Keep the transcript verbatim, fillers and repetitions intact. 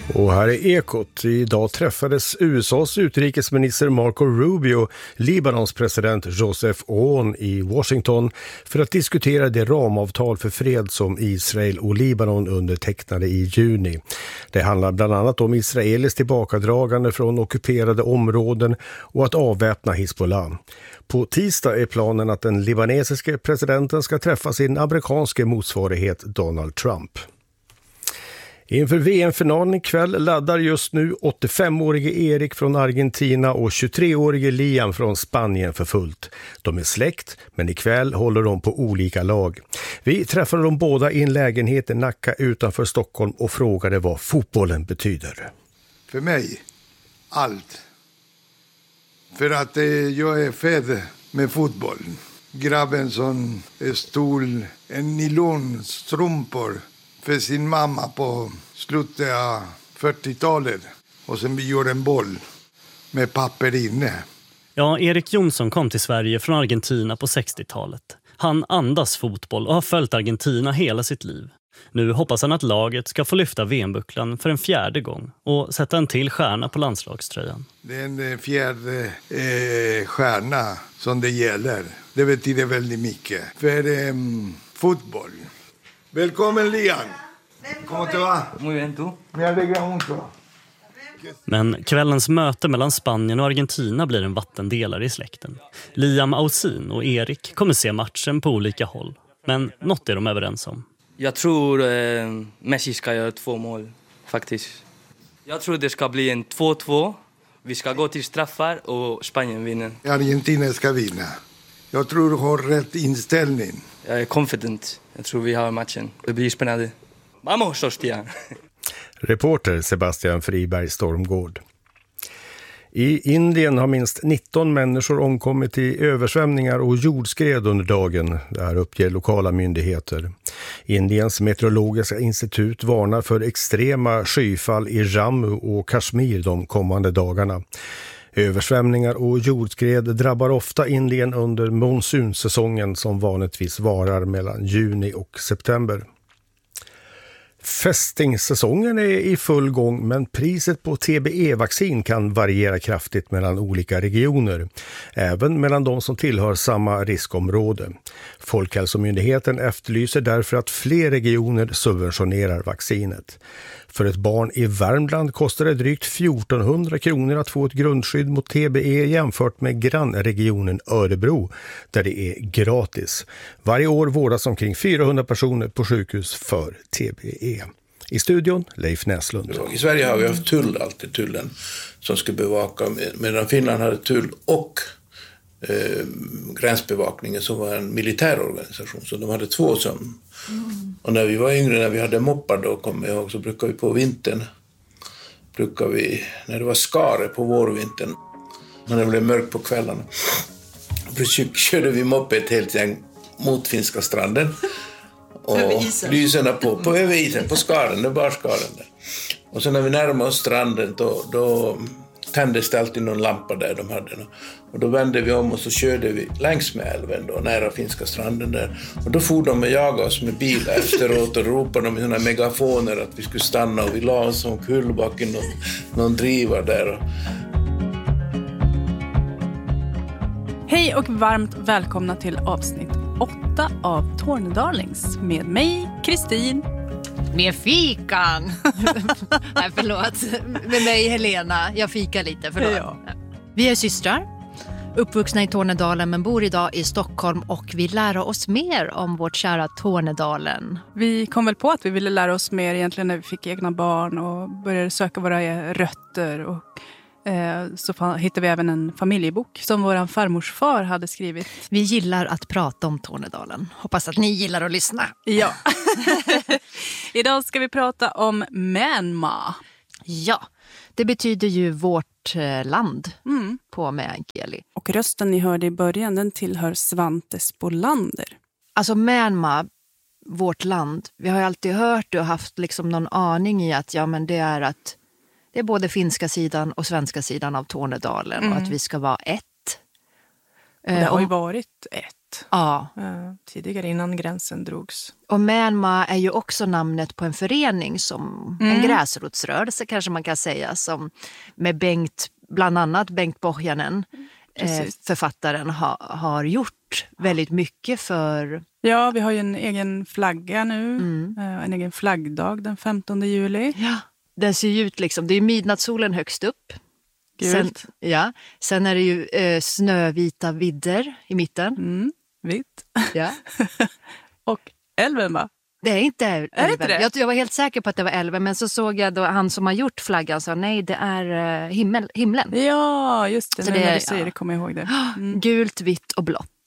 Och här är Ekot. Idag träffades U S A:s utrikesminister Marco Rubio, Libanons president Joseph Aoun i Washington för att diskutera det ramavtal för fred som Israel och Libanon undertecknade i juni. Det handlar bland annat om israeliskt tillbakadragande från ockuperade områden och att avväpna Hizbollah. På tisdag är planen att den libanesiske presidenten ska träffa sin amerikanske motsvarighet Donald Trump. Inför V M-finalen ikväll laddar just nu åttiofemårige Erik från Argentina och tjugotre-årige Liam från Spanien för fullt. De är släkt, men ikväll håller de på olika lag. Vi träffade dem båda i en lägenhet i Nacka utanför Stockholm och frågade vad fotbollen betyder. För mig, allt. För att eh, jag är född med fotboll. Grabben som stod en nylonstrumpor för sin mamma på slutet av fyrtiotalet. Och sen vi gjorde en boll med papper inne. Ja, Erik Jonsson kom till Sverige från Argentina på sextiotalet. Han andas fotboll och har följt Argentina hela sitt liv. Nu hoppas han att laget ska få lyfta V M-bucklan för en fjärde gång och sätta en till stjärna på landslagströjan. Det är en fjärde eh, stjärna som det gäller. Det betyder väldigt mycket för eh, fotboll. Välkommen Liam. ¿Cómo te va? Muy bien, tú. Me alegra mucho. Men kvällens möte mellan Spanien och Argentina blir en vattendelare i släkten. Liam Ausin och Erik kommer se matchen på olika håll. Men något är de överens om. Jag tror eh, Messi ska göra två mål, faktiskt. Jag tror det ska bli en två två. Vi ska gå till straffar och Spanien vinner. Argentina ska vinna. Jag tror du har rätt inställning. Jag är confident. Jag tror vi har matchen. Det blir spännande. Vamos, hostia! Reporter Sebastian Friberg Stormgård. I Indien har minst nitton människor omkommit i översvämningar och jordskred under dagen. Det här uppger lokala myndigheter. Indiens meteorologiska institut varnar för extrema skyfall i Jammu och Kashmir de kommande dagarna. Översvämningar och jordskred drabbar ofta Indien under monsunsäsongen som vanligtvis varar mellan juni och september. Fästingssäsongen är i full gång, men priset på T B E-vaccin kan variera kraftigt mellan olika regioner, även mellan de som tillhör samma riskområde. Folkhälsomyndigheten efterlyser därför att fler regioner subventionerar vaccinet. För ett barn i Värmland kostar det drygt fjortonhundra kronor att få ett grundskydd mot T B E jämfört med grannregionen Örebro, där det är gratis. Varje år vårdas omkring fyrahundra personer på sjukhus för T B E. I studion, Leif Näslund. I Sverige har vi haft tull, alltid tullen, som ska bevaka, medan Finland hade tull och eh, gränsbevakningen som var en militärorganisation. Så de hade två som... Mm. Och när vi var yngre, när vi hade moppar, då kom jag ihåg, så brukade vi på vintern, brukade vi, när det var skare på vårvintern, när det blev mörkt på kvällarna, då körde vi moppe ett helt gäng mot Finska stranden. Och lyserna på, på över isen, på skaren, det var skaren där. Och så när vi närmade oss stranden, då, då tändes det alltid någon lampa där de hade. Och då vände vi om och så körde vi längs med älven då, nära Finska stranden där. Och då for de och jagade oss med bilar efteråt och ropade de med såna megafoner att vi skulle stanna, och vi la oss som kullbacken någon, någon driva där. Hej och varmt välkomna till avsnitt åtta av Tornedalings med mig, Kristin. Med fikan. Nej, förlåt. Med mig, Helena. Jag fikar lite, förlåt. Ja. Vi är systrar, uppvuxna i Tornedalen men bor idag i Stockholm, och vi lär oss mer om vårt kära Tornedalen. Vi kom väl på att vi ville lära oss mer egentligen när vi fick egna barn och började söka våra rötter. Och eh, så hittade vi även en familjebok som vår farmors far hade skrivit. Vi gillar att prata om Tornedalen. Hoppas att ni gillar att lyssna. Ja. Idag ska vi prata om Myanmar. Ja, det betyder ju vårt land mm. på meänkieli. Och rösten ni hörde i början, den tillhör Svante Spolander. Alltså Myanmar, vårt land, vi har ju alltid hört och haft liksom någon aning i att ja, men det är att det är både finska sidan och svenska sidan av Tornedalen mm. och att vi ska vara ett. Och det har ju varit ett. Tibet. Ja. Eh, tidigare innan gränsen drogs. Och Myanmar är ju också namnet på en förening, som Mm. en gräsrotsrörelse kanske man kan säga, som med Bengt, bland annat Bengt Pohjanen, eh, författaren, ha, har gjort väldigt mycket för... Ja, vi har ju en egen flagga nu. Mm. Eh, en egen flaggdag den femtonde juli. Ja, den ser ju ut liksom, det är midnattssolen högst upp. Gult. Sen, ja, sen är det ju eh, snövita vidder i mitten. Mm. Vitt. Ja. Och älven, va? Det är inte älven. Är det inte det? Jag, jag var helt säker på att det var älven, men så såg jag då han som har gjort flaggan sa nej, det är uh, himmel, himlen. Ja, just det. Så nu det när är- du säger ja. det kommer jag ihåg det. Mm. Gult, vitt och blått.